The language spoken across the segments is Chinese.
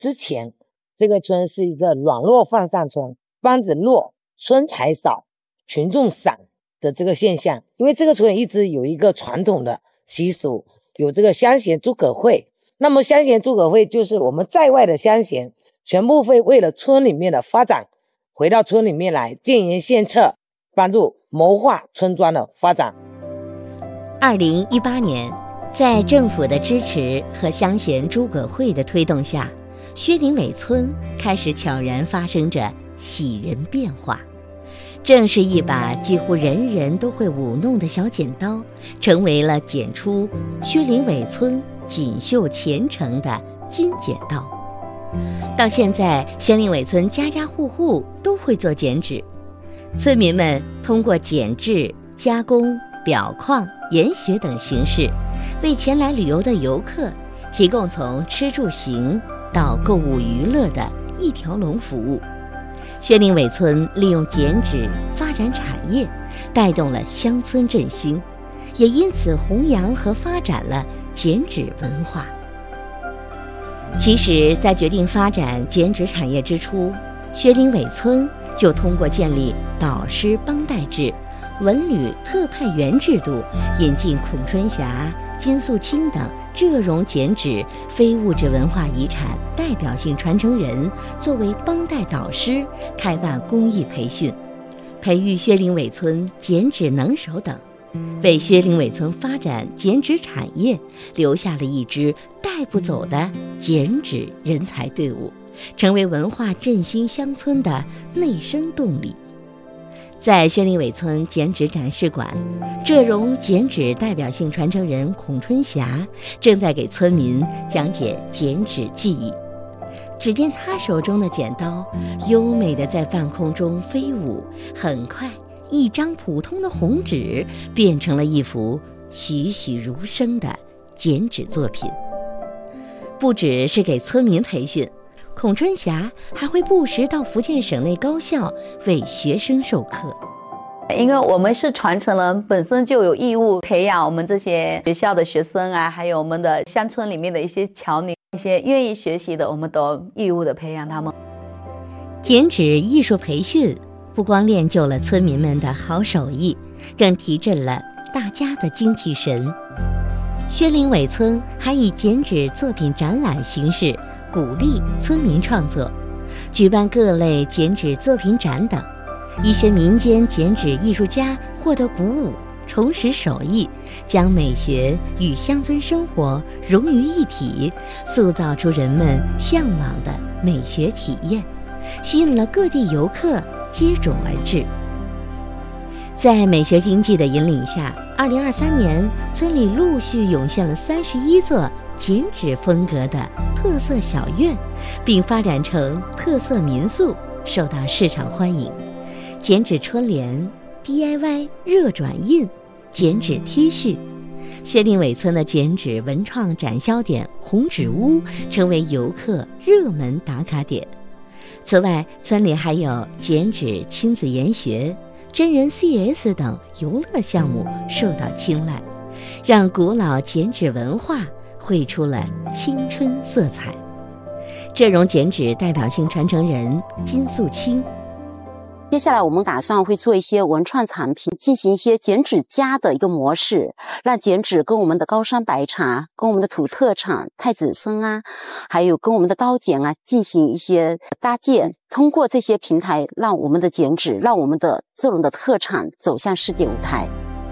之前这个村是一个软弱泛善村，班子弱，村才少，群众散的这个现象。因为这个村一直有一个传统的习俗，有这个乡贤诸葛会。那么乡贤诸葛会就是我们在外的乡贤全部会为了村里面的发展回到村里面来建言献策，帮助谋划村庄的发展。 2018年，在政府的支持和乡贤诸葛会的推动下，薛林尾村开始悄然发生着喜人变化。正是一把几乎人人都会舞弄的小剪刀，成为了剪出薛林尾村锦绣前程的金剪刀。到现在，薛林尾村家家户户都会做剪纸，村民们通过剪制、加工、裱框、研学等形式，为前来旅游的游客提供从吃住行到购物娱乐的一条龙服务。薛林尾村利用剪纸发展产业，带动了乡村振兴，也因此弘扬和发展了剪纸文化。其实，在决定发展剪纸产业之初，薛林尾村就通过建立导师帮带制、文旅特派员制度，引进孔春霞、金素清等浙蓉剪纸非物质文化遗产代表性传承人作为帮带导师，开办公益培训，培育薛林尾村剪纸能手等，为薛林尾村发展剪纸产业留下了一支带不走的剪纸人才队伍，成为文化振兴乡村的内生动力。在薛林尾村剪纸展示馆，浙蓉剪纸代表性传承人孔春霞正在给村民讲解剪纸技艺。只见他手中的剪刀优美地在半空中飞舞，很快一张普通的红纸变成了一幅栩栩如生的剪纸作品。不只是给村民培训，孔春霞还会不时到福建省内高校为学生授课。 因为我们是传承人，本身就有义务培养我们这些学校的学生啊，还有我们的乡村里面的一些侨女，一些愿意学习的，我们都义务的培养他们。 剪纸艺术培训不光练就了村民们的好手艺，更提振了大家的精气神。薛林尾村还以剪纸作品展览形式鼓励村民创作，举办各类剪纸作品展等。一些民间剪纸艺术家获得鼓舞，重拾手艺，将美学与乡村生活融于一体，塑造出人们向往的美学体验，吸引了各地游客接踵而至。在美学经济的引领下，2023年村里陆续涌现了31座剪纸风格的特色小院，并发展成特色民宿，受到市场欢迎。剪纸春联、DIY 热转印、剪纸 T 恤，薛林尾村的剪纸文创展销点红纸屋成为游客热门打卡点。此外，村里还有剪纸亲子研学、真人 CS 等游乐项目受到青睐，让古老剪纸文化绘出了青春色彩。浙蓉剪纸代表性传承人金素清， 接下来我们打算会做一些文创产品，进行一些剪纸家的一个模式，让剪纸跟我们的高山白茶、跟我们的土特产太子参啊，还有跟我们的刀剪啊进行一些搭建，通过这些平台让我们的剪纸，让我们的这种的特产走向世界舞台。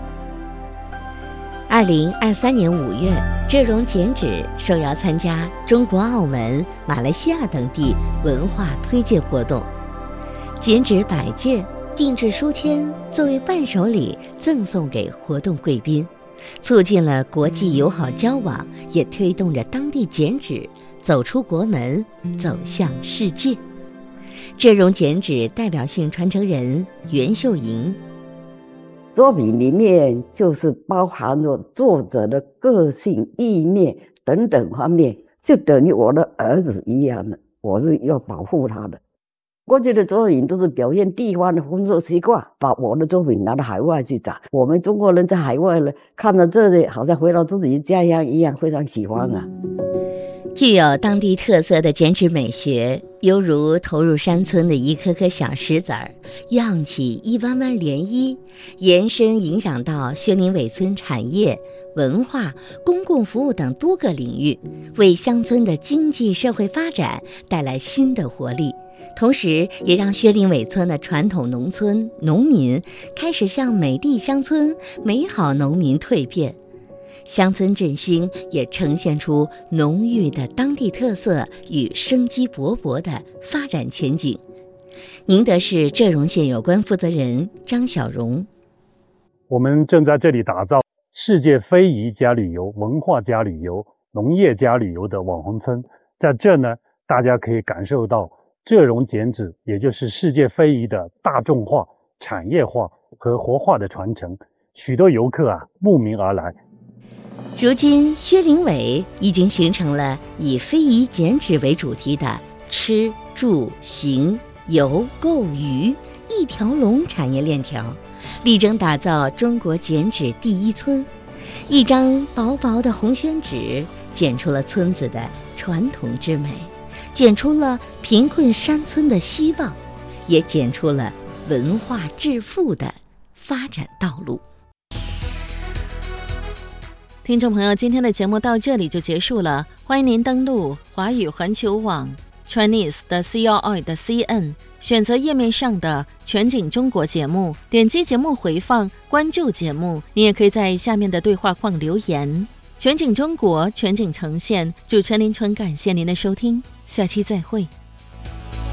2023年5月，浙蓉剪纸受邀参加中国、澳门、马来西亚等地文化推介活动，剪纸100件，定制书签作为伴手礼赠送给活动贵宾，促进了国际友好交往，也推动着当地剪纸走出国门，走向世界。浙蓉剪纸代表性传承人袁秀莹， 作品里面就是包含着作者的个性、意念等等方面，就等于我的儿子一样的，我是要保护他的。过去的作品都是表现地方的风俗习惯，把我的作品拿到海外去展。我们中国人在海外呢，看到这里好像回到自己家乡一样，非常喜欢啊。 具有当地特色的剪纸美学，犹如投入山村的一颗颗小石子儿，漾起一弯弯涟漪，延伸影响到薛林尾村产业、文化、公共服务等多个领域，为乡村的经济社会发展带来新的活力。同时也让薛林尾村的传统农村农民开始向美丽乡村、美好农民蜕变。乡村振兴也呈现出浓郁的当地特色与生机勃勃的发展前景。宁德市浙荣县有关负责人张小荣： 我们正在这里打造世界非遗加旅游、文化加旅游、农业加旅游的网红村。在这呢，大家可以感受到浙荣剪纸，也就是世界非遗的大众化、产业化和活化的传承。许多游客慕名而来。 如今，薛林尾已经形成了以非遗剪纸为主题的吃住行游购娱一条龙产业链条，力争打造中国剪纸第一村。一张薄薄的红宣纸，剪出了村子的传统之美，剪出了贫困山村的希望，也剪出了文化致富的发展道路。 听众朋友，今天的节目到这里就结束了，欢迎您登录华语环球网 Chinese 的 CRI.cn， 选择页面上的全景中国节目，点击节目回放，关注节目。你也可以在下面的对话框留言。全景中国，全景呈现，主持人林纯感谢您的收听，下期再会。